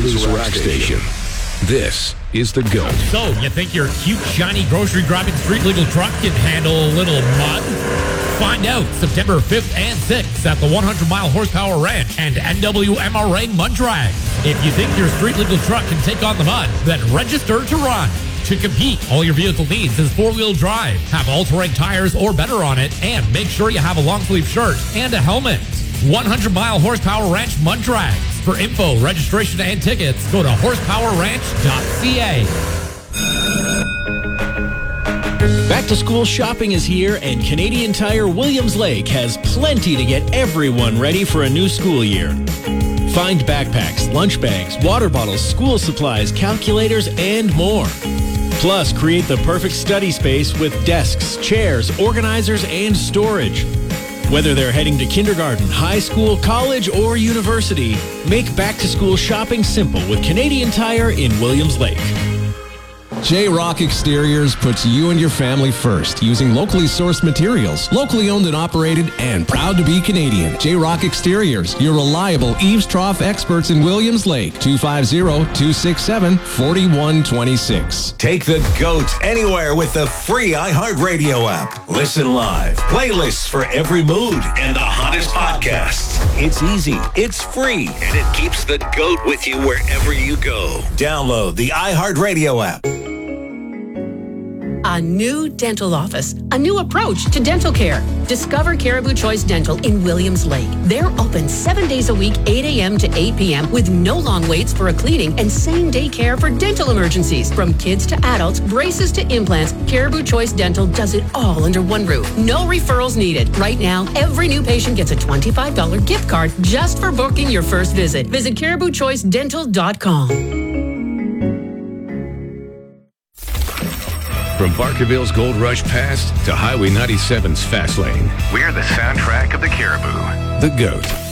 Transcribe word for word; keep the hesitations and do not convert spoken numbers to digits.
News Rock Station. This is The GOAT. So, you think your cute, shiny, grocery-grabbing street-legal truck can handle a little mud? Find out September fifth and sixth at the one hundred mile Horsepower Ranch and N W M R A Mud Drag. If you think your street-legal truck can take on the mud, then register to run. To compete, all your vehicle needs is four-wheel drive, have all-terrain tires or better on it, and make sure you have a long-sleeve shirt and a helmet. one hundred mile Horsepower Ranch Mud Drag. For info, registration, and tickets, go to horsepower ranch dot c a. Back to school shopping is here, and Canadian Tire Williams Lake has plenty to get everyone ready for a new school year. Find backpacks, lunch bags, water bottles, school supplies, calculators, and more. Plus, create the perfect study space with desks, chairs, organizers, and storage. Whether they're heading to kindergarten, high school, college, or university, make back-to-school shopping simple with Canadian Tire in Williams Lake. J-Rock Exteriors puts you and your family first using locally sourced materials, locally owned and operated, and proud to be Canadian. J-Rock Exteriors, your reliable eaves trough experts in Williams Lake. two five zero, two six seven, four one two six. Take the GOAT anywhere with the free iHeartRadio app. Listen live, playlists for every mood, and the hottest podcasts. It's easy, it's free, and it keeps the GOAT with you wherever you go. Download the iHeartRadio app. A new dental office, a new approach to dental care. Discover Caribou Choice Dental in Williams Lake. They're open seven days a week, eight a.m. to eight p.m. with no long waits for a cleaning and same-day care for dental emergencies. From kids to adults, braces to implants, Caribou Choice Dental does it all under one roof. No referrals needed. Right now, every new patient gets a twenty-five dollars gift card just for booking your first visit. Visit caribou choice dental dot com. From Barkerville's Gold Rush past to Highway ninety-seven's fast lane, we're the soundtrack of the Caribou. The GOAT.